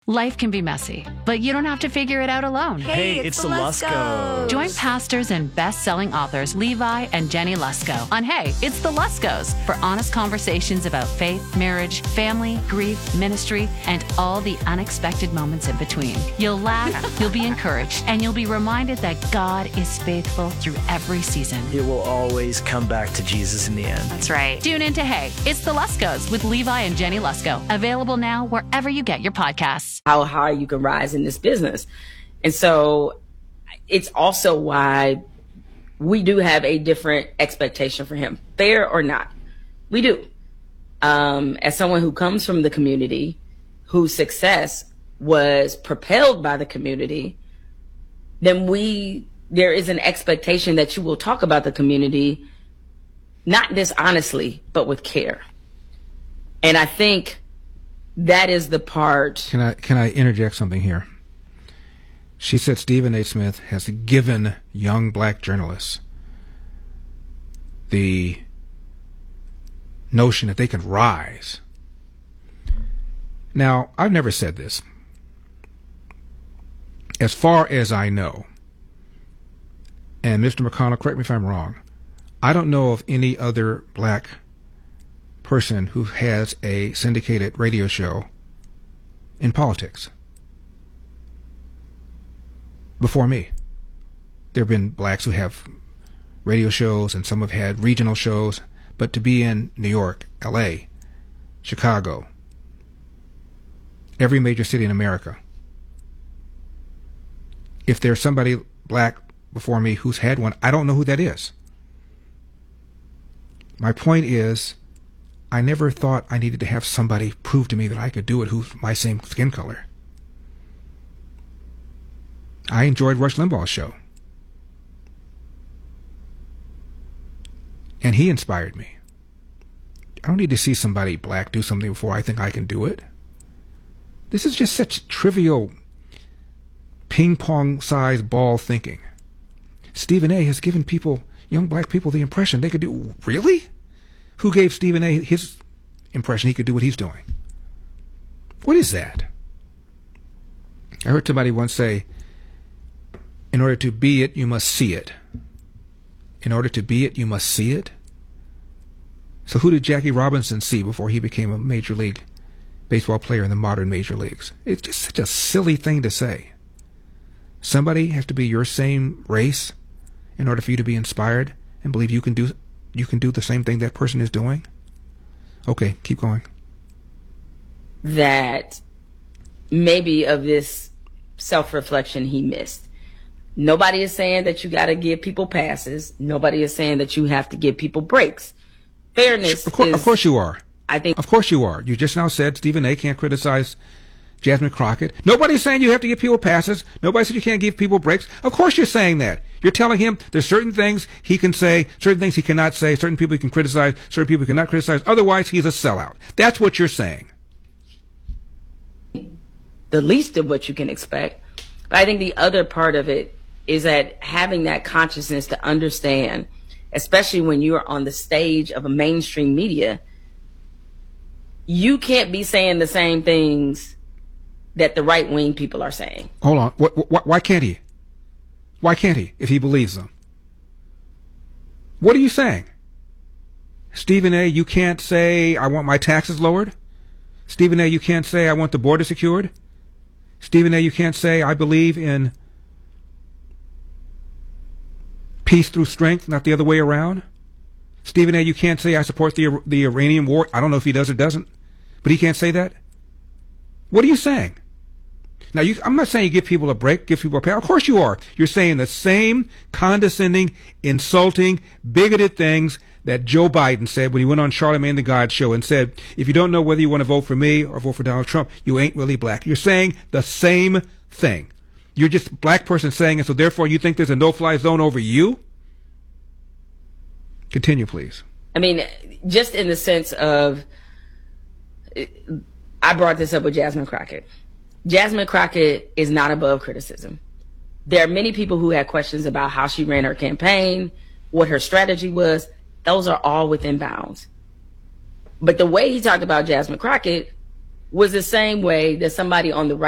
Life can be messy, but you don't have to figure it out alone. Hey, it's the Luskos. Join pastors and best-selling authors Levi and Jenny Lusko on Hey, It's the Luskos for honest conversations about faith, marriage, family, grief, ministry, and all the unexpected moments in between. You'll laugh, you'll be encouraged, and you'll be reminded that God is faithful through every season. It will always come back to Jesus in the end. That's right. Tune in to Hey, It's the Luskos with Levi and Jenny Lusko. Available now wherever you get your podcasts. How high you can rise in this business. And so it's also why we do have a different expectation for him, fair or not. We do. As someone who comes from the community, whose success was propelled by the community, then there is an expectation that you will talk about the community, not dishonestly, but with care. And I think that is the part. Can I interject something here? She said Stephen A. Smith has given young black journalists the notion that they can rise. Now, I've never said this. As far as I know, and Mr. McConnell, correct me if I'm wrong, I don't know of any other black person who has a syndicated radio show in politics before me. There have been blacks who have radio shows, and some have had regional shows, but to be in New York, LA, Chicago, every major city in America, if there's somebody black before me who's had one, I don't know who that is. My point is, I never thought I needed to have somebody prove to me that I could do it who's my same skin color. I enjoyed Rush Limbaugh's show. And he inspired me. I don't need to see somebody black do something before I think I can do it. This is just such trivial ping-pong-sized ball thinking. Stephen A. has given people, young black people, the impression they could do. Really? Who gave Stephen A. his impression he could do what he's doing? What is that? I heard somebody once say, in order to be it, you must see it. In order to be it, you must see it. So who did Jackie Robinson see before he became a major league baseball player in the modern major leagues? It's just such a silly thing to say. Somebody has to be your same race in order for you to be inspired and believe you can do the same thing that person is doing? Okay, keep going. That maybe of this self-reflection he missed. Nobody is saying that you got to give people passes. Nobody is saying that you have to give people breaks. Fairness Of course you are. I think. Of course you are. You just now said Stephen A. can't criticize Jasmine Crockett. Nobody's saying you have to give people passes. Nobody said you can't give people breaks. Of course you're saying that. You're telling him there's certain things he can say, certain things he cannot say, certain people he can criticize, certain people he cannot criticize. Otherwise, he's a sellout. That's what you're saying. The least of what you can expect. But I think the other part of it is that having that consciousness to understand, especially when you're on the stage of a mainstream media, you can't be saying the same things that the right-wing people are saying. Hold on. Why can't he? Why can't he, if he believes them? What are you saying? Stephen A., you can't say, I want my taxes lowered? Stephen A., you can't say, I want the border secured? Stephen A., you can't say, I believe in peace through strength, not the other way around? Stephen A., you can't say, I support the Iranian war. I don't know if he does or doesn't, but he can't say that? What are you saying? Now, I'm not saying you give people a break, give people a pay. Of course you are. You're saying the same condescending, insulting, bigoted things that Joe Biden said when he went on Charlamagne the God show and said, if you don't know whether you want to vote for me or vote for Donald Trump, you ain't really black. You're saying the same thing. You're just a black person saying it, so therefore you think there's a no-fly zone over you? Continue, please. I mean, just in the sense of, I brought this up with Jasmine Crockett. Jasmine Crockett is not above criticism. There are many people who had questions about how she ran her campaign, what her strategy was. Those are all within bounds. But the way he talked about Jasmine Crockett was the same way that somebody on the right